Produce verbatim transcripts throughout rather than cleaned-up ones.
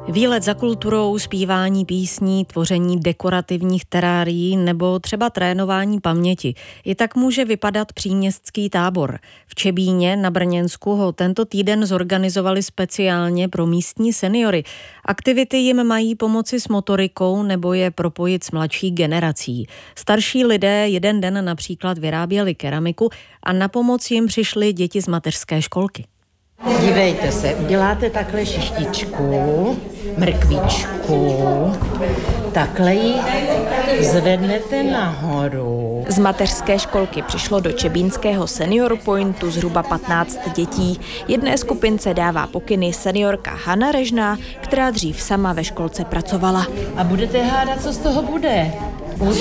Výlet za kulturou, zpívání písní, tvoření dekorativních terárií nebo třeba trénování paměti. I tak může vypadat příměstský tábor. V Čebíně na Brněnsku ho tento týden zorganizovali speciálně pro místní seniory. Aktivity jim mají pomoci s motorikou nebo je propojit s mladší generací. Starší lidé jeden den například vyráběli keramiku a na pomoc jim přišly děti z mateřské školky. Dívejte se, uděláte takhle šištičku, mrkvičku, takhle ji zvednete nahoru. Z mateřské školky přišlo do čebínského Senior Pointu zhruba patnáct dětí. Jedné skupince dává pokyny seniorka Hana Režná, která dřív sama ve školce pracovala. A budete hádat, co z toho bude? Už?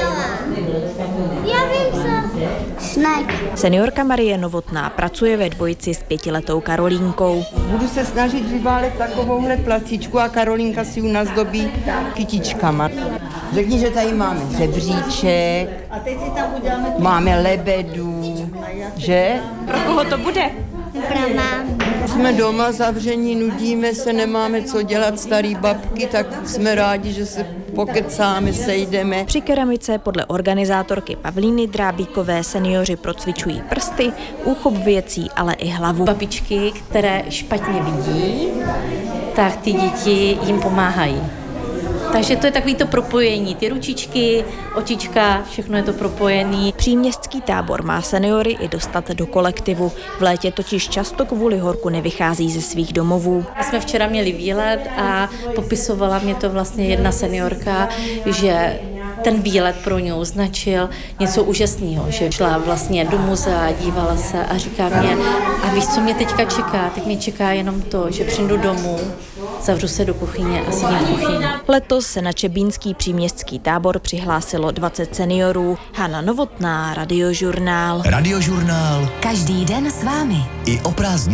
Já vím, co. Snack. Seniorka Marie Novotná pracuje ve dvojici s pětiletou Karolínkou. Budu se snažit vyválet takovouhle placičku a Karolínka si u nás dobí kytičkama. Řekni, že tady máme řebříček, máme lebedu, že? Pro koho to bude? Jsme doma zavření, nudíme se, nemáme co dělat, starý babky, tak jsme rádi, že se pokecáme, sejdeme. Při keramice podle organizátorky Pavlíny Drábíkové seniori procvičují prsty, úchop věcí, ale i hlavu. Babičky, které špatně vidí, tak ty děti jim pomáhají. Takže to je takový to propojení, ty ručičky, očička, všechno je to propojený. Příměstský tábor má seniory i dostat do kolektivu. V létě totiž často kvůli horku nevychází ze svých domovů. My jsme včera měli výlet a popisovala mě to vlastně jedna seniorka, že ten výlet pro ně označil něco úžasného, že šla vlastně do muzea, dívala se a říká mě, a víš, co mě teďka čeká? Teď mě čeká jenom to, že přijdu domů, zavřu se do kuchyně a sedím v kuchyni. Letos se na čebínský příměstský tábor přihlásilo dvacet seniorů. Hana Novotná, Radiožurnál. Radiožurnál. Každý den s vámi. I o prázdninách.